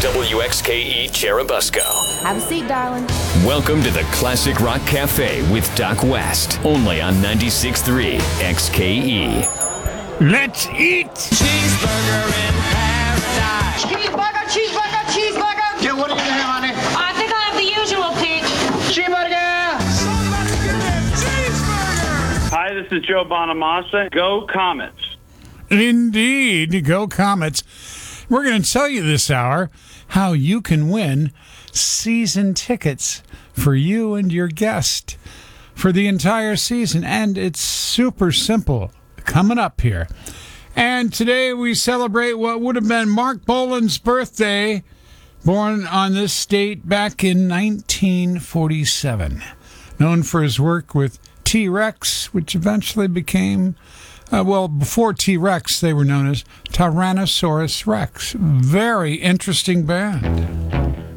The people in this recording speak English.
WXKE Cherubusco. Have a seat, darling. Welcome to the Classic Rock Cafe with Doc West, only on 96.3 XKE. Let's eat! Cheeseburger in paradise. Cheeseburger, cheeseburger, cheeseburger. Yeah, what do you have, honey? I think I have the usual, Peach. Cheeseburger. Somebody get that cheeseburger. Hi, this is Joe Bonamassa. Go Comets. Indeed, go Comets. We're going to tell you this hour how you can win season tickets for you and your guest for the entire season. And it's super simple coming up here. And today we celebrate what would have been Mark Bolan's birthday, born on this date back in 1947. Known for his work with T-Rex, which eventually became, before T-Rex, they were known as Tyrannosaurus Rex. Very interesting band.